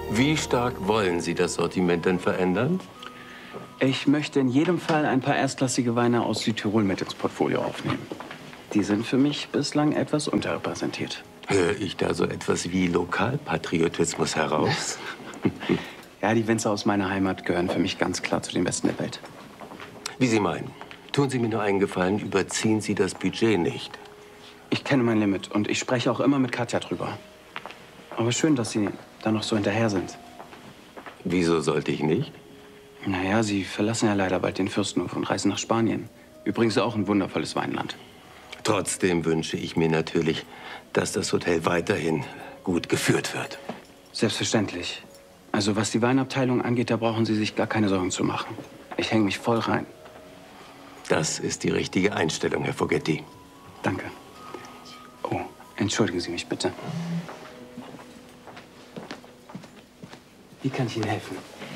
Wie stark wollen Sie das Sortiment denn verändern? Ich möchte in jedem Fall ein paar erstklassige Weine aus Südtirol mit ins Portfolio aufnehmen. Die sind für mich bislang etwas unterrepräsentiert. Höre ich da so etwas wie Lokalpatriotismus heraus? Ja, die Winzer aus meiner Heimat gehören für mich ganz klar zu den Besten der Welt. Wie Sie meinen. Tun Sie mir nur einen Gefallen, überziehen Sie das Budget nicht. Ich kenne mein Limit und ich spreche auch immer mit Katja drüber. Aber schön, dass Sie da noch so hinterher sind. Wieso sollte ich nicht? Naja, Sie verlassen ja leider bald den Fürstenhof und reisen nach Spanien. Übrigens auch ein wundervolles Weinland. Trotzdem wünsche ich mir natürlich, dass das Hotel weiterhin gut geführt wird. Selbstverständlich. Also was die Weinabteilung angeht, da brauchen Sie sich gar keine Sorgen zu machen. Ich hänge mich voll rein. Das ist die richtige Einstellung, Herr Fogetti. Danke. Oh, entschuldigen Sie mich bitte. Wie kann ich Ihnen helfen?